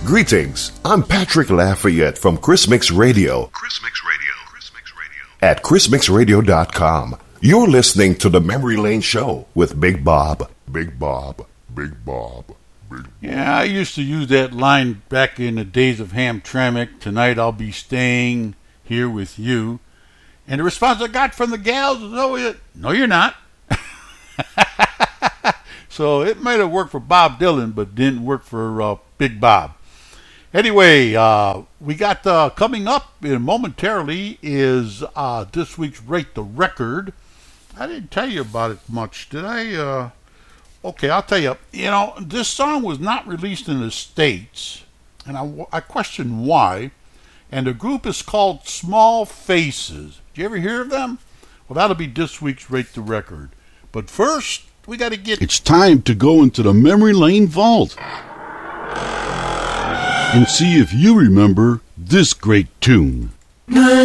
Greetings, I'm Patrick Lafayette from Chris Mix Radio. At chrismixradio.com. You're listening to the Memory Lane Show with Big Bob. Yeah, I used to use that line back in the days of Hamtramck. Tonight I'll be staying here with you. And the response I got from the gals was, no, you're not. So it might have worked for Bob Dylan, but didn't work for Big Bob. Anyway, we got coming up momentarily is this week's Rate the Record. I didn't tell you about it much, did I? Okay, I'll tell you. You know, this song was not released in the States, and I question why. And the group is called Small Faces. Did you ever hear of them? Well, that'll be this week's Rate the Record. But first, we got to get... It's time to go into the Memory Lane Vault and see if you remember this great tune.